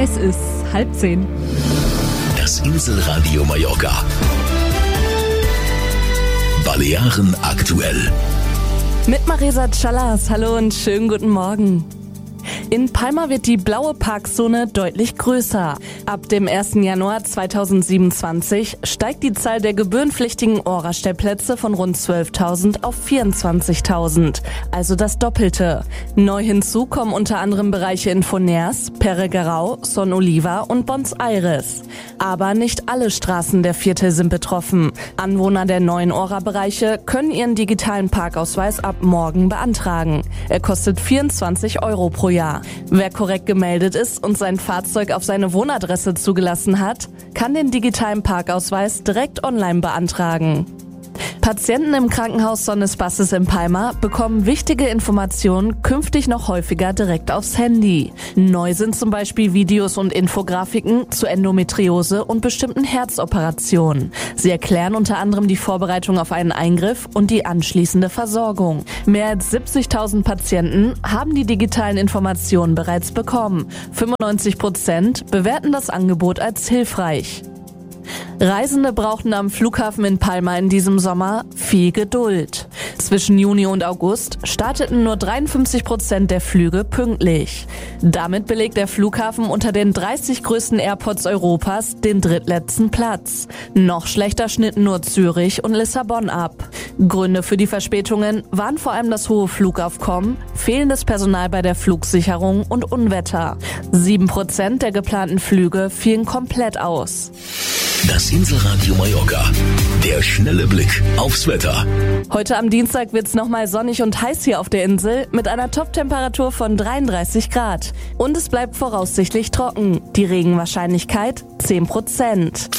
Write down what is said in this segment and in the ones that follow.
Es ist 9:30. Das Inselradio Mallorca. Balearen aktuell. Mit Marisa Callas, hallo und schönen guten Morgen. In Palma wird die blaue Parkzone deutlich größer. Ab dem 1. Januar 2027 steigt die Zahl der gebührenpflichtigen Ora-Stellplätze von rund 12.000 auf 24.000, also das Doppelte. Neu hinzu kommen unter anderem Bereiche in Foners, Peregarau, Son Oliva und Bons Aires. Aber nicht alle Straßen der Viertel sind betroffen. Anwohner der neuen Ora-Bereiche können ihren digitalen Parkausweis ab morgen beantragen. Er kostet 24 € pro Jahr. Wer korrekt gemeldet ist und sein Fahrzeug auf seine Wohnadresse zugelassen hat, kann den digitalen Parkausweis direkt online beantragen. Patienten im Krankenhaus Son Espaces in Palma bekommen wichtige Informationen künftig noch häufiger direkt aufs Handy. Neu sind zum Beispiel Videos und Infografiken zu Endometriose und bestimmten Herzoperationen. Sie erklären unter anderem die Vorbereitung auf einen Eingriff und die anschließende Versorgung. Mehr als 70.000 Patienten haben die digitalen Informationen bereits bekommen. 95% bewerten das Angebot als hilfreich. Reisende brauchten am Flughafen in Palma in diesem Sommer viel Geduld. Zwischen Juni und August starteten nur 53% der Flüge pünktlich. Damit belegt der Flughafen unter den 30 größten Airports Europas den drittletzten Platz. Noch schlechter schnitten nur Zürich und Lissabon ab. Gründe für die Verspätungen waren vor allem das hohe Flugaufkommen, fehlendes Personal bei der Flugsicherung und Unwetter. 7% der geplanten Flüge fielen komplett aus. Das Inselradio Mallorca. Der schnelle Blick aufs Wetter. Heute am Dienstag wird's nochmal sonnig und heiß hier auf der Insel mit einer Top-Temperatur von 33 Grad. Und es bleibt voraussichtlich trocken. Die Regenwahrscheinlichkeit 10%.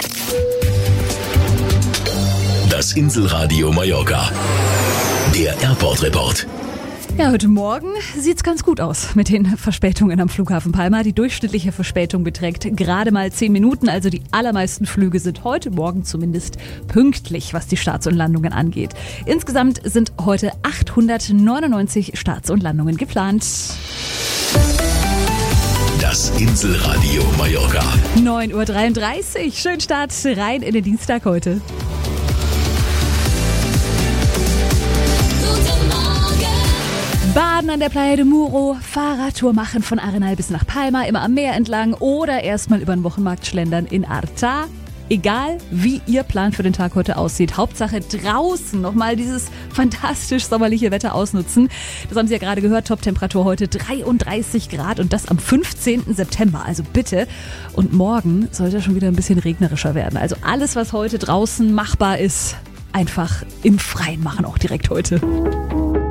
Das Inselradio Mallorca. Der Airport Report. Ja, heute Morgen sieht's ganz gut aus mit den Verspätungen am Flughafen Palma. Die durchschnittliche Verspätung beträgt gerade mal 10 Minuten. Also die allermeisten Flüge sind heute Morgen zumindest pünktlich, was die Starts und Landungen angeht. Insgesamt sind heute 899 Starts und Landungen geplant. Das Inselradio Mallorca. 9:33 Uhr. Schönen Start rein in den Dienstag heute. Baden an der Playa de Muro, Fahrradtour machen von Arenal bis nach Palma, immer am Meer entlang oder erstmal über den Wochenmarkt schlendern in Arta. Egal, wie Ihr Plan für den Tag heute aussieht. Hauptsache draußen nochmal dieses fantastisch sommerliche Wetter ausnutzen. Das haben Sie ja gerade gehört, Top-Temperatur heute 33 Grad und das am 15. September. Also bitte. Und morgen sollte schon wieder ein bisschen regnerischer werden. Also alles, was heute draußen machbar ist, einfach im Freien machen, auch direkt heute.